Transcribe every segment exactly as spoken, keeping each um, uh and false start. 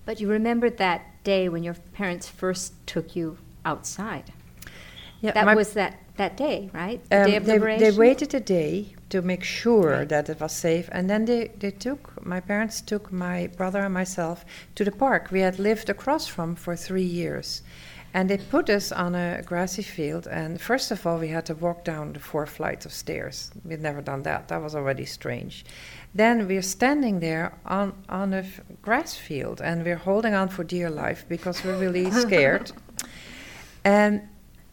But you remembered that day when your parents first took you outside. Yeah, that my, was that, that day, right? The um, day of they, liberation? they waited a day to make sure right. that it was safe, and then they, they took, my parents took my brother and myself to the park we had lived across from for three years. And they put us on a grassy field, and first of all, we had to walk down the four flights of stairs. We'd never done that. That was already strange. Then we're standing there on, on a f- grass field, and we're holding on for dear life because we're really scared. And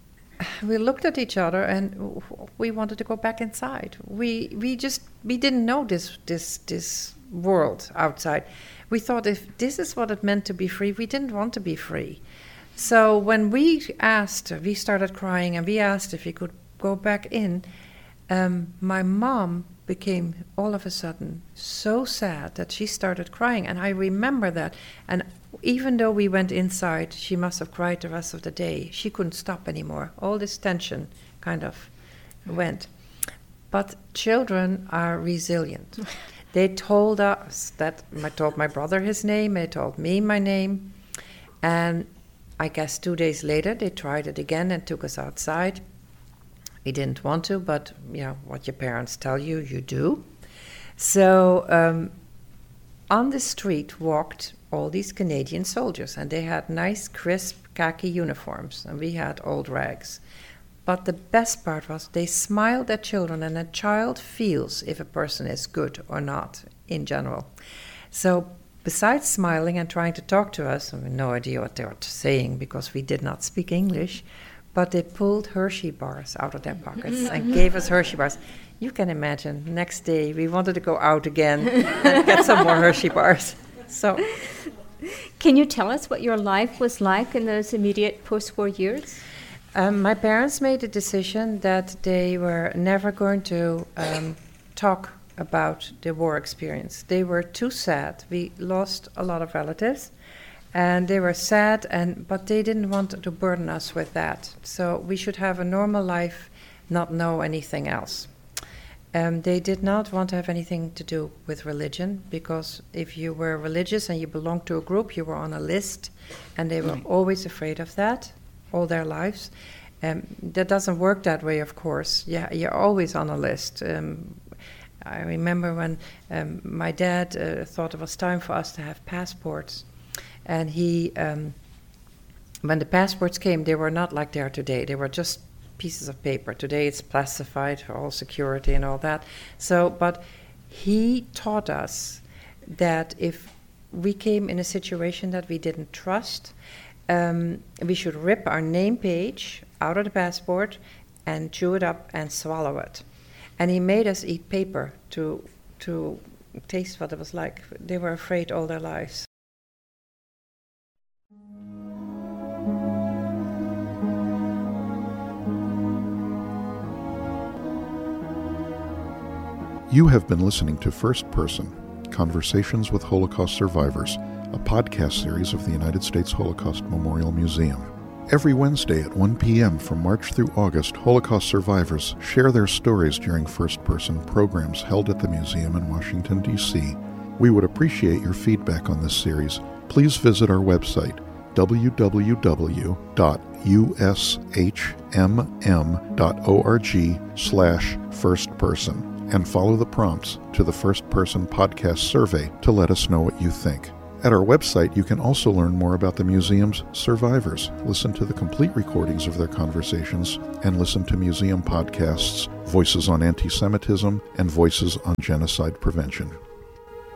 we looked at each other, and w- we wanted to go back inside. We we just we didn't know this this this world outside. We thought if this is what it meant to be free, we didn't want to be free. So when we asked, we started crying, and we asked if we could go back in, um, my mom became all of a sudden so sad that she started crying, and I remember that. And even though we went inside, she must have cried the rest of the day. She couldn't stop anymore. All this tension kind of went. But children are resilient. They told us that, I told my brother his name, they told me my name, and I guess two days later, they tried it again and took us outside. We didn't want to, but yeah, what your parents tell you, you do. So um, on the street walked all these Canadian soldiers, and they had nice, crisp khaki uniforms, and we had old rags. But the best part was they smiled at children, and a child feels if a person is good or not in general. So besides smiling and trying to talk to us, we had no idea what they were saying because we did not speak English, but they pulled Hershey bars out of their pockets and gave us Hershey bars. You can imagine, next day we wanted to go out again and get some more Hershey bars. So, can you tell us what your life was like in those immediate post-war years? Um, my parents made a decision that they were never going to um, talk about the war experience. They were too sad. We lost a lot of relatives, and they were sad, and but they didn't want to burden us with that. So we should have a normal life, not know anything else. Um, they did not want to have anything to do with religion, because if you were religious and you belonged to a group, you were on a list, and they were mm. always afraid of that all their lives. Um, that doesn't work that way, of course. Yeah, you're always on a list. Um, I remember when um, my dad uh, thought it was time for us to have passports, and he, um, when the passports came, they were not like they are today. They were just pieces of paper. Today it's classified for all security and all that. So, but he taught us that if we came in a situation that we didn't trust, um, we should rip our name page out of the passport and chew it up and swallow it. And he made us eat paper to to taste what it was like. They were afraid all their lives. You have been listening to First Person, Conversations with Holocaust Survivors, a podcast series of the United States Holocaust Memorial Museum. Every Wednesday at one p.m. from March through August, Holocaust survivors share their stories during first-person programs held at the museum in Washington, D C We would appreciate your feedback on this series. Please visit our website, w w w dot u s h m m dot org slash firstperson, and follow the prompts to the First Person Podcast survey to let us know what you think. At our website, you can also learn more about the museum's survivors, listen to the complete recordings of their conversations, and listen to museum podcasts, Voices on Anti-Semitism and Voices on Genocide Prevention.